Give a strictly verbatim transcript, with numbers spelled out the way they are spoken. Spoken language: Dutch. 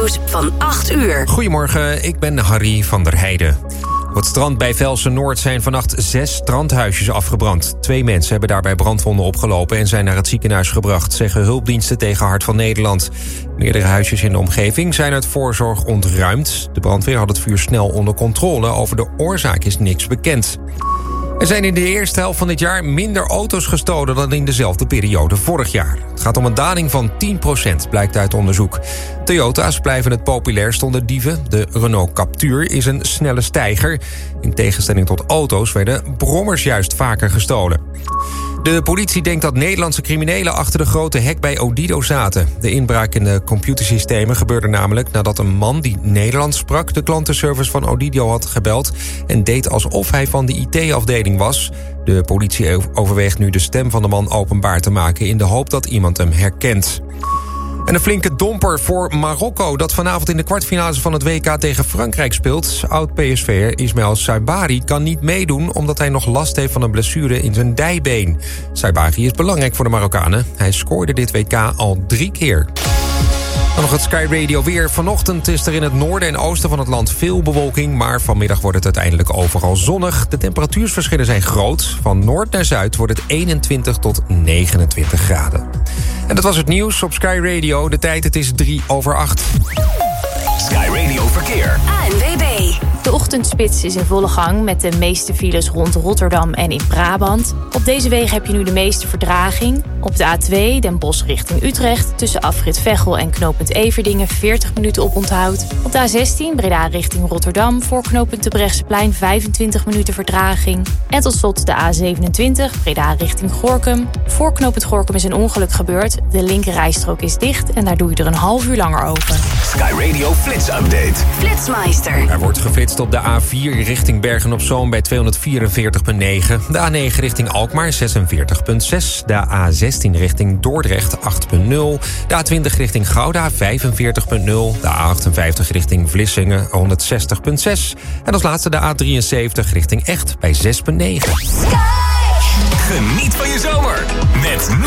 nieuws van acht uur. Goedemorgen, ik ben Harry van der Heijden. Op het strand bij Velsen-Noord zijn vannacht zes strandhuisjes afgebrand. Twee mensen hebben daarbij brandwonden opgelopen en zijn naar het ziekenhuis gebracht, zeggen hulpdiensten tegen Hart van Nederland. Meerdere huisjes in de omgeving zijn uit voorzorg ontruimd. De brandweer had het vuur snel onder controle. Over de oorzaak is niks bekend. Er zijn in de eerste helft van dit jaar minder auto's gestolen dan in dezelfde periode vorig jaar. Het gaat om een daling van tien procent, blijkt uit onderzoek. Toyota's blijven het populairst onder dieven. De Renault Captur is een snelle stijger. In tegenstelling tot auto's werden brommers juist vaker gestolen. De politie denkt dat Nederlandse criminelen achter de grote hack bij Odido zaten. De inbraak in de computersystemen gebeurde namelijk nadat een man die Nederlands sprak de klantenservice van Odido had gebeld en deed alsof hij van de I T-afdeling was. De politie overweegt nu de stem van de man openbaar te maken in de hoop dat iemand hem herkent. En een flinke domper voor Marokko, dat vanavond in de kwartfinales van het W K tegen Frankrijk speelt. Oud-P S V'er Ismaël Saibari kan niet meedoen omdat hij nog last heeft van een blessure in zijn dijbeen. Saibari is belangrijk voor de Marokkanen. Hij scoorde dit W K al drie keer. Dan nog het Sky Radio weer. Vanochtend is er in het noorden en oosten van het land veel bewolking, maar vanmiddag wordt het uiteindelijk overal zonnig. De temperatuursverschillen zijn groot. Van noord naar zuid wordt het eenentwintig tot negenentwintig graden. En dat was het nieuws op Sky Radio. De tijd, het is drie over acht. Sky Radio Verkeer. A N W B. De ochtendspits is in volle gang met de meeste files rond Rotterdam en in Brabant. Op deze wegen heb je nu de meeste verdraging. Op de A twee Den Bosch richting Utrecht tussen afrit Veghel en knooppunt Everdingen veertig minuten op onthoud. Op de A zestien Breda richting Rotterdam voor knooppunt de Brechtseplein vijfentwintig minuten vertraging. En tot slot de A zevenentwintig Breda richting Gorinchem. Voor knooppunt Gorinchem is een ongeluk gebeurd. De linkerrijstrook is dicht en daar doe je er een half uur langer over. Sky Radio Flits Update. Flitsmeister. Er wordt geflitst op de A vier richting Bergen-op-Zoom bij tweehonderdvierenveertig komma negen. De A negen richting Alkmaar zesenveertig komma zes. De A zestien richting Dordrecht acht komma nul. De A twintig richting Gouda vijfenveertig komma nul. De A achtenvijftig richting Vlissingen honderdzestig komma zes. En als laatste de A drieënzeventig richting Echt bij zes komma negen. Geniet van je zomer met